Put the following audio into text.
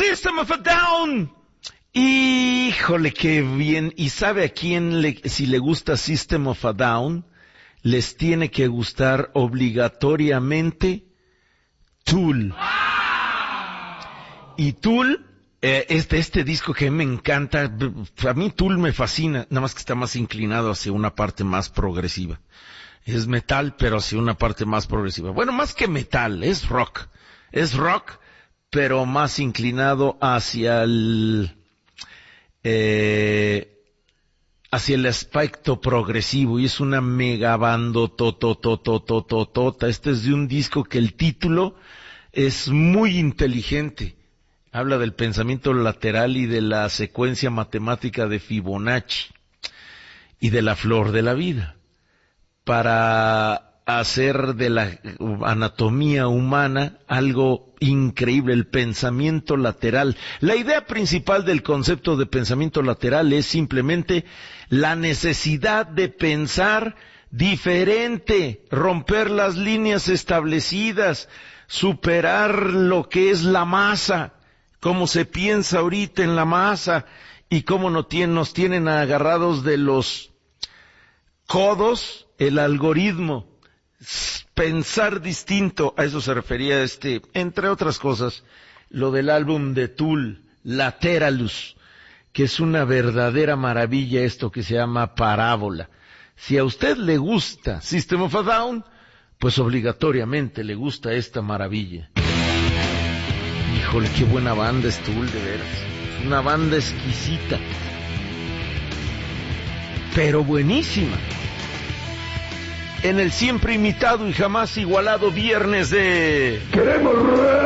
System of a Down. Híjole, qué bien. ¿Y sabe a quién si le gusta System of a Down? Les tiene que gustar obligatoriamente Tool. Y Tool, este disco que me encanta, a mí Tool me fascina, nada más que está más inclinado hacia una parte más progresiva. Es metal, pero hacia una parte más progresiva. Bueno, más que metal, es rock. Es rock, pero más inclinado hacia el aspecto progresivo, y es una mega banda totototototota. Este es de un disco que el título es muy inteligente. Habla del pensamiento lateral y de la secuencia matemática de Fibonacci y de la flor de la vida, para hacer de la anatomía humana algo increíble, el pensamiento lateral. La idea principal del concepto de pensamiento lateral es simplemente la necesidad de pensar diferente, romper las líneas establecidas, superar lo que es la masa, cómo se piensa ahorita en la masa y cómo nos tienen agarrados de los codos el algoritmo. Pensar distinto, a eso se refería entre otras cosas, lo del álbum de Tool, Lateralus, que es una verdadera maravilla, esto que se llama Parábola. Si a usted le gusta System of a Down, pues obligatoriamente le gusta esta maravilla. Híjole, qué buena banda es Tool, de veras. Es una banda exquisita, pero buenísima. En el siempre imitado y jamás igualado viernes de... ¡Queremos